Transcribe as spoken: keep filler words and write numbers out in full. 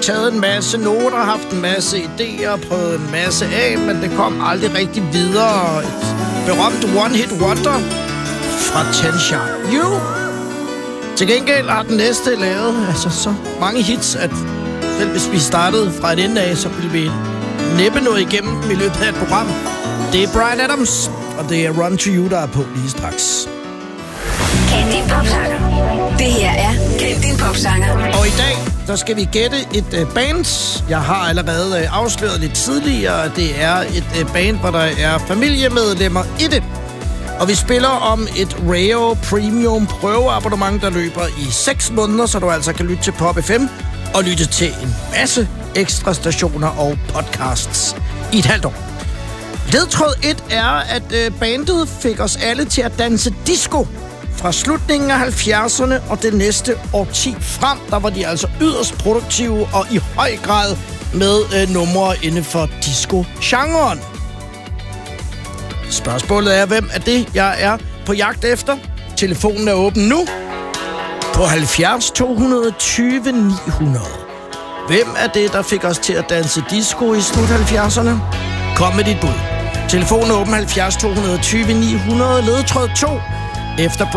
taget en masse noter, haft en masse idéer, prøvet en masse af, men det kom aldrig rigtig videre. Et berømt one-hit wonder fra Ten Sharp You. Til gengæld har den næste lavet altså så mange hits, at selv hvis vi startede fra et ende af, så ville vi næppe noget igennem dem i løbet af et program. Det er Bryan Adams, og det er Run to You, der er på lige straks. Kend din popsanger. Det her er Kend din popsanger. Og i dag, der skal vi gætte et uh, band. Jeg har allerede uh, afsløret lidt tidligere, at det er et uh, band, hvor der er familiemedlemmer i det. Og vi spiller om et Rayo Premium prøveabonnement, der løber i seks måneder, så du altså kan lytte til Pop F M og lytte til en masse ekstra stationer og podcasts i et halvt år. Ledtråd et er, at uh, bandet fik os alle til at danse disco fra slutningen af halvfjerdserne og det næste årti frem. Der var de altså yderst produktive og i høj grad med uh, numre inden for disco-genren. Spørgsmålet er, hvem er det, jeg er på jagt efter? Telefonen er åben nu på halvfjerds to tyve ni hundrede. Hvem er det, der fik os til at danse disco i slut halvfjerdserne? Kom med dit bud. Telefonen er åben halvfjerds to tyve ni hundrede. Ledetråd to efter